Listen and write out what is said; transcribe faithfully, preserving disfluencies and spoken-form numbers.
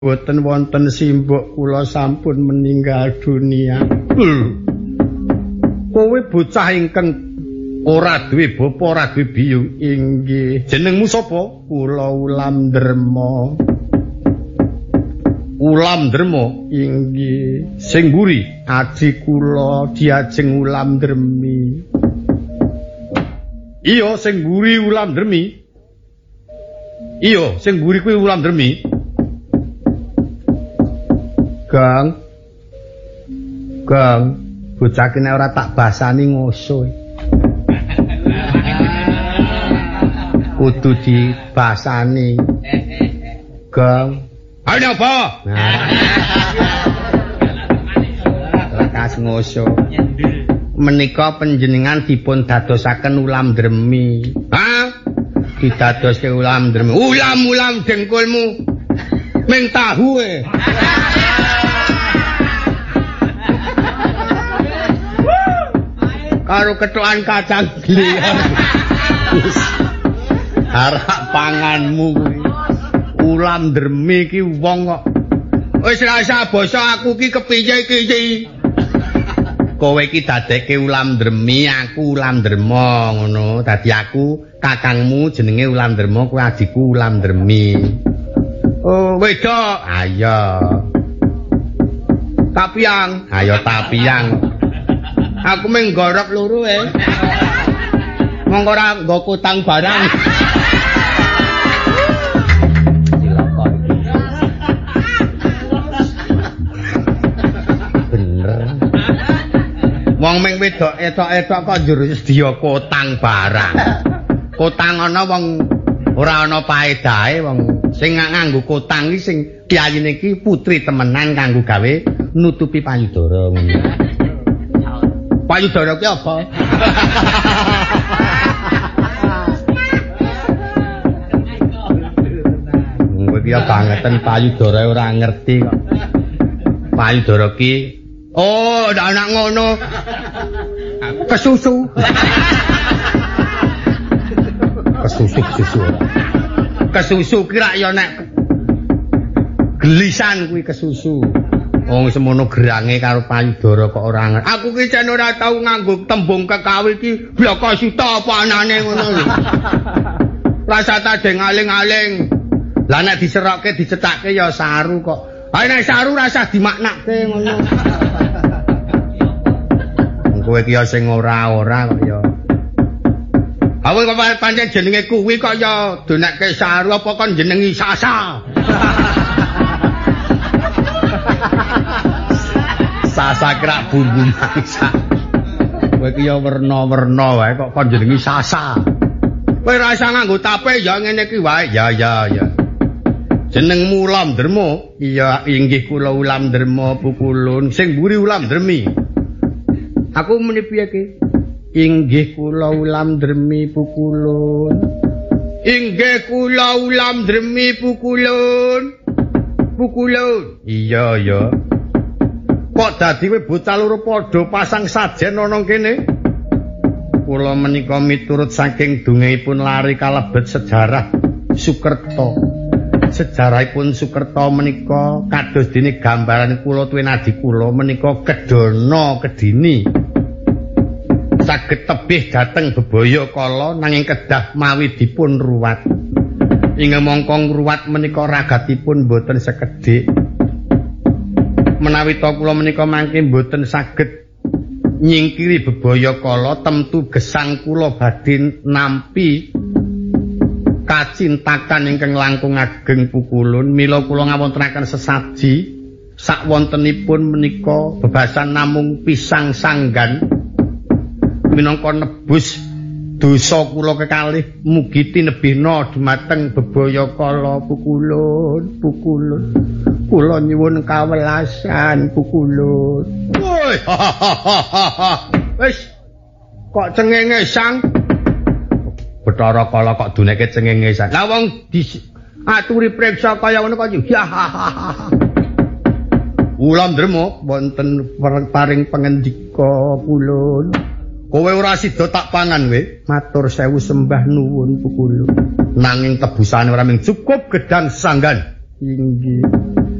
boten wonten simbok kula sampun meninggal dunia. Kowe bocah ingkang ora duwe bapa, ora duwe biyung. Inggih. Jenengmu sapa? Kula Ulam Derma. Ulam Derma. Inggih. Sing mburi adhi kula diajeng Ulam Dermi. Iya, sing mburi Ulam Dermi. Iya, sing mburi kuwi Ulam Dermi. Gang. Gang. Bocah kene ora tak basani ngoso. Kudu dibasani. Gang. Ayo apa? Lekas ngoso. Menika panjenengan dipun dadosaken Ulam Dremi. Ha? Didadoske Ulam Dremi. Ulam-ulam dengkulmu. Ming tahu e. Karo kethokan kacang gliyar. Harap panganmu kuwi. Ulam Dremi iki wong kok. Wis ra usah basa aku ki kepiye iki. Kowe iki dadekke Ulam Dremi, aku Ulam Derma ngono. Dadi aku kakangmu jenenge Ulam Derma, kowe adikku Ulam Dremi. Oh, wedok. Ayo. Tapiang. Ayo tapiang. Aku mung gorok loro e. Monggo ora nggo kutang barang. Bener. Wong mung wedok etok-etok kok njur sedia kutang barang. Kutang ana wong ora ana paedahe wong sing nganggo kutang iki sing kiyayine iki putri temenan kanggo gawe nutupi payudara ngono. Payudara ki apa? Kowe ki bangeten payudara ora ngerti kok. Payudara ki oh, ndak anak ngono. Kesusu. Kesusu kesusu. Kesusu ki rak ya nek gelisan kuwi kesusu. Wong semono gerange karo payudara kok ora ngerti. Aku ki jan ora tau nganggo tembung kekawi ki bloko sita apa anane ngono lho. Rasa tadeng aling-aling. Lah nek diserokke dicetakke ya saru kok. Ha nek saru rasa dimaknake ngono. Kowe ki ya sing ora-ora kok ya. Awe kok pancen jenenge kuwi kok ya donekke saru apa kon jenengi Sasa. Sasa krak bumbu masak. Kowe ki ya werna-werna wae kok kon jenengi Sasa. Kowe ora usah nganggo tape ya ngene iki wae. Ya ya ya. Jenengmu Ulam Derma? Iya, inggih kula Ulam Derma Pukulun. Sing mburi Ulam Dremi. Aku muni piye ki? Inggih kula Ulam Dremi Pukulun. Inggih kula Ulam Dremi Pukulun. Pukulun. Iya ya. Kok dadi kowe bocah loro padha pasang sajen ana kene? Kula menika miturut saking dongengipun lari kalebet sejarah Sukerta. Sejarahipun Sukerta menika kados dene gambaran kula tuwin adi kula menika kedana kedini. Saged tebih dhateng bebaya kala nanging kedah mawi dipun ruwat. Inggih mongko ruwat menika ragatipun boten sekedhik. Menawi ta kula menika mangke boten saged nyingkiri bebaya kala temtu gesang kula badhe nampi kacintakan ingkang langkung ageng Pukulun. Mila kula ngawontenaken sesaji sakwontenipun menika bebasan namung pisang sanggan minangka nebus dosa kula kekalih mugi tinebihna dumateng bebaya kala Pukulun. Pukulun kula nyuwun kawelasan Pukulun. Woi wis kok cengenge sang Bathara Kala kok duneke cengenge sang. Lah wong diaturi priksa kaya ngono kok ya. Ulam Derma wonten paring pangendika Pukulun. Kowe ora sida tak pangan we. Matur sewu sembah nuwun Pukulun. Nanging tebusane ora mung cukup gedang sanggan. Inggih.